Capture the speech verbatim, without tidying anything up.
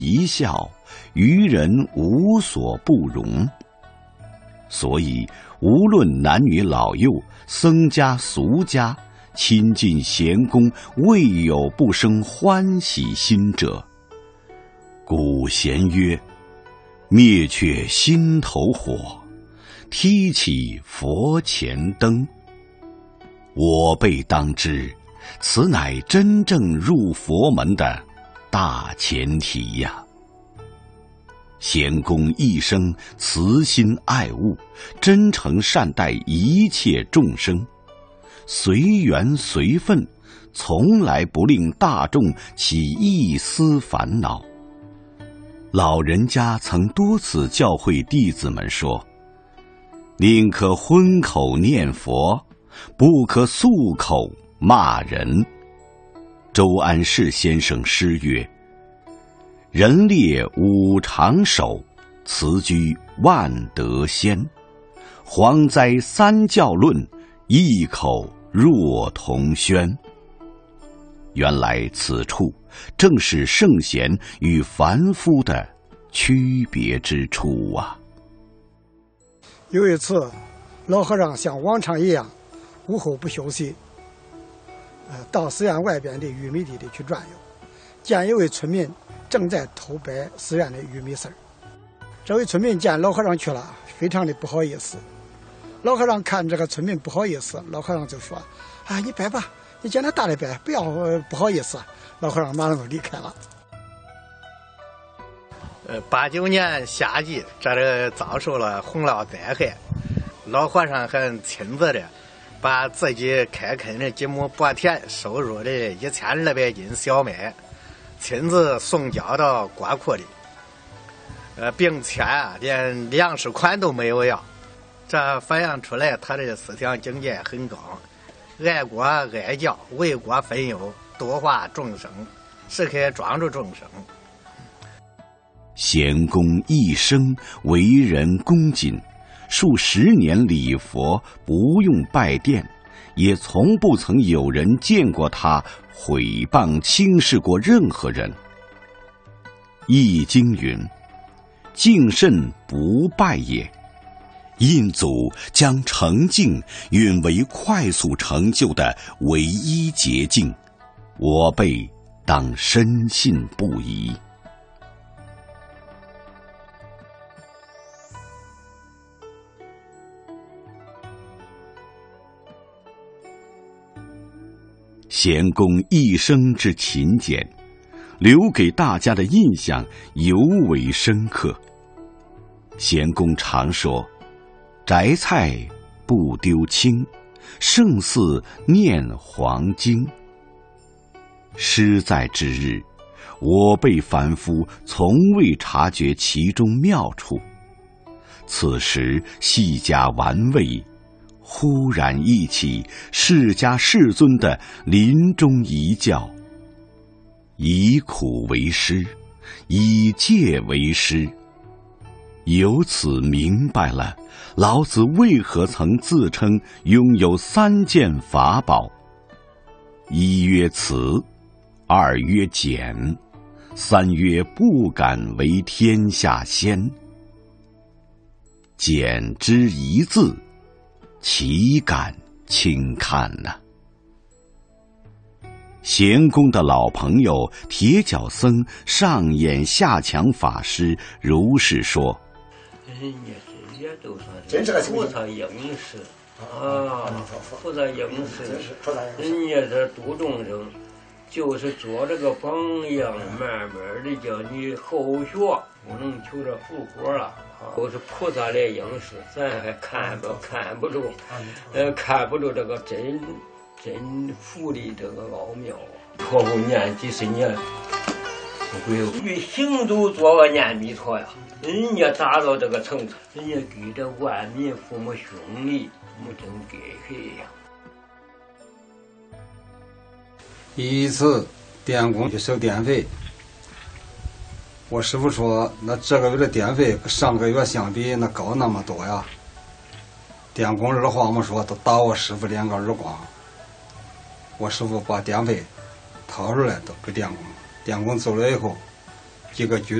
一笑，于人无所不容。所以无论男女老幼，僧家俗家，亲近贤公，未有不生欢喜心者。古贤曰：灭却心头火，提起佛前灯。我辈当知，此乃真正入佛门的大前提呀。贤公一生慈心爱物，真诚善待一切众生，随缘随分，从来不令大众起一丝烦恼。老人家曾多次教诲弟子们说：宁可荤口念佛，不可素口骂人。周安世先生诗曰：人列五常首，辞居万德先。蝗灾三教论，异口若同轩。原来此处正是圣贤与凡夫的区别之处啊。 有一次，老和尚像往常一样，午后不休息，呃，到寺院外边的玉米地里去转悠，见一位村民正在偷掰寺院的玉米丝儿。这位村民见老和尚去了，非常的不好意思。老和尚看这个村民不好意思，老和尚就说：啊，你掰吧，你见他大的掰，不要、呃、不好意思。老和尚马上就离开了。 呃，八九年夏季，这里遭受了洪涝灾害，老和尚很亲自的把自己开垦的几亩薄田收入的一千二百斤小麦，亲自送交到国库里，呃，并且啊，连粮食款都没有要。这反映出来他的思想境界很高，爱国爱教，为国分忧，度化众生，时刻庄助众生。 贤公一生为人恭谨，数十年礼佛，不用拜殿，也从不曾有人见过他毁谤轻视过任何人。易经云：敬慎不败也。印祖将诚敬允为快速成就的唯一捷径，我辈当深信不疑。贤公一生之勤俭，留给大家的印象尤为深刻。贤公常说：摘菜不丢青，胜似念黄经。诗在之日，我辈凡夫从未察觉其中妙处，此时细加玩味，忽然忆起释迦世尊的临终遗教：以苦为师，以戒为师。由此明白了老子为何曾自称拥有三件法宝：一曰慈，二曰俭，三曰不敢为天下先。俭之一字，岂敢轻看呢、啊？贤公的老朋友铁脚僧上演下强法师如是说： 人家这些都算是菩萨应时啊，菩萨应时，人家这度众生，就是做这个榜样，慢慢的叫你后学，不能求着复活了。都是菩萨来应时，咱还看不看不住，呃，看不住这个真真佛的这个奥妙。以后念几十年，不会与行走做个念弥陀呀。人家达到这个程度，人家给这万民父母兄弟，没真给谁呀？ 一次电工去收电费，我师傅说，那这个月的电费跟上个月相比，那高那么多呀。电工二话没说，都打我师傅两个耳光。我师傅把电费掏出来都给电工，电工走了以后， 一个居